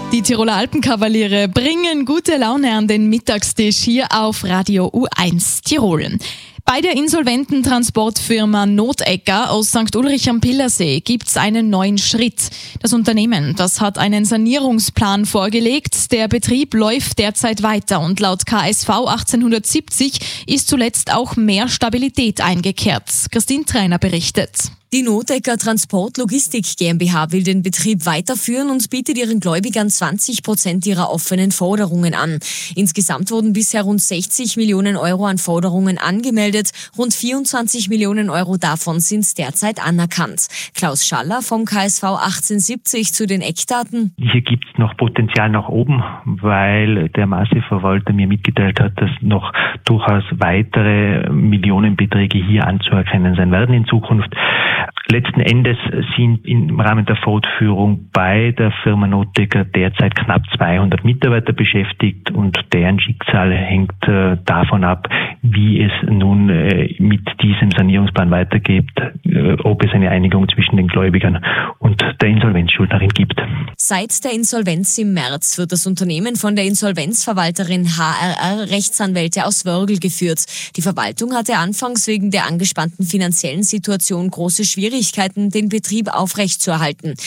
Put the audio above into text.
Die Tiroler Alpenkavaliere bringen gute Laune an den Mittagstisch hier auf Radio U1 Tirol. Bei der insolventen Transportfirma Notecker aus St. Ulrich am Pillersee gibt es einen neuen Schritt. Das Unternehmen, das hat einen Sanierungsplan vorgelegt. Der Betrieb läuft derzeit weiter und laut KSV 1870 ist zuletzt auch mehr Stabilität eingekehrt. Christine Trainer berichtet. Die Notecker Transport Logistik GmbH will den Betrieb weiterführen und bietet ihren Gläubigern 20% ihrer offenen Forderungen an. Insgesamt wurden bisher rund 60 Millionen Euro an Forderungen angemeldet. Rund 24 Millionen Euro davon sind derzeit anerkannt. Klaus Schaller vom KSV 1870 zu den Eckdaten. Hier gibt es noch Potenzial nach oben, weil der Masseverwalter mir mitgeteilt hat, dass noch durchaus weitere Millionenbeträge hier anzuerkennen sein werden in Zukunft. Letzten Endes sind im Rahmen der Fortführung bei der Firma Notecker derzeit knapp 200 Mitarbeiter beschäftigt und deren Schicksal hängt davon ab, wie es nun mit diesem Sanierungsplan weitergeht, ob es eine Einigung zwischen den Gläubigern und der Insolvenzschuldnerin gibt. Seit der Insolvenz im März wird das Unternehmen von der Insolvenzverwalterin HRR Rechtsanwälte aus Wörgl geführt. Die Verwaltung hatte anfangs wegen der angespannten finanziellen Situation große Schwierigkeiten, den Betrieb aufrechtzuerhalten.